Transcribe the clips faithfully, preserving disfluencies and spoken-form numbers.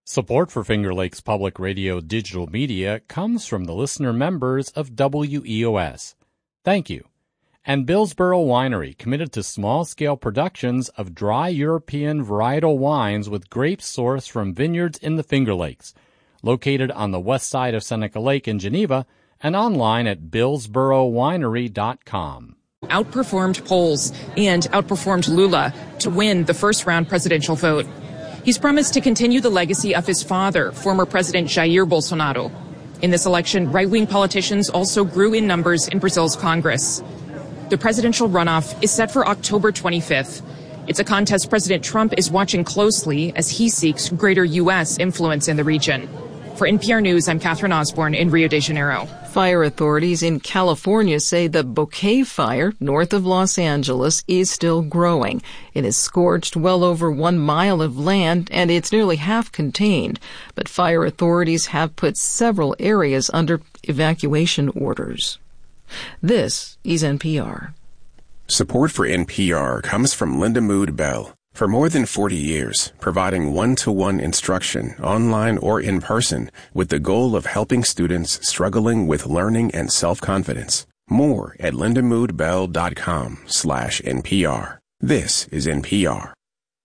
Support for Finger Lakes Public Radio digital media comes from the listener members of W E O S. Thank you. And Billsboro Winery, committed to small-scale productions of dry European varietal wines with grapes sourced from vineyards in the Finger Lakes, located on the west side of Seneca Lake in Geneva, and online at billsboro winery dot com. Outperformed polls and outperformed Lula to win the first-round presidential vote. He's promised to continue the legacy of his father, former President Jair Bolsonaro. In this election, right-wing politicians also grew in numbers in Brazil's Congress. The presidential runoff is set for October twenty-fifth. It's a contest President Trump is watching closely as he seeks greater U S influence in the region. For N P R News, I'm Catherine Osborne in Rio de Janeiro. Fire authorities in California say the Bouquet Fire north of Los Angeles is still growing. It has scorched well over one mile of land, and it's nearly half contained. But fire authorities have put several areas under evacuation orders. This is N P R. Support for N P R comes from Linda Mood Bell. For more than forty years, providing one-to-one instruction, online or in person, with the goal of helping students struggling with learning and self-confidence. More at lindamoodbell.com slash NPR. This is N P R.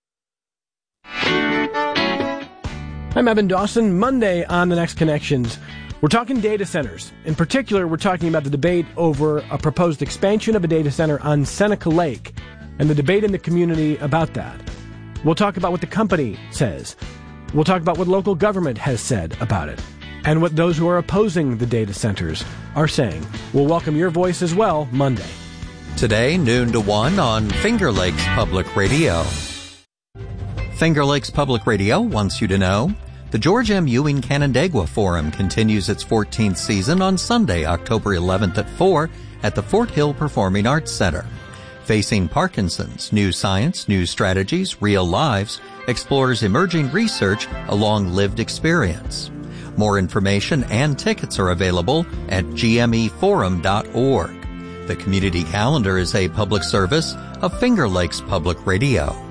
I'm Evan Dawson. Monday on The Next Connections, we're talking data centers. In particular, we're talking about the debate over a proposed expansion of a data center on Seneca Lake, and the debate in the community about that. We'll talk about what the company says. We'll talk about what local government has said about it, and what those who are opposing the data centers are saying. We'll welcome your voice as well Monday. Today, noon to one on Finger Lakes Public Radio. Finger Lakes Public Radio wants you to know the George M. Ewing Canandaigua Forum continues its fourteenth season on Sunday, October eleventh at four at the Fort Hill Performing Arts Center. Facing Parkinson's, New Science, New Strategies, Real Lives explores emerging research along lived experience. More information and tickets are available at g m e forum dot org. The community calendar is a public service of Finger Lakes Public Radio.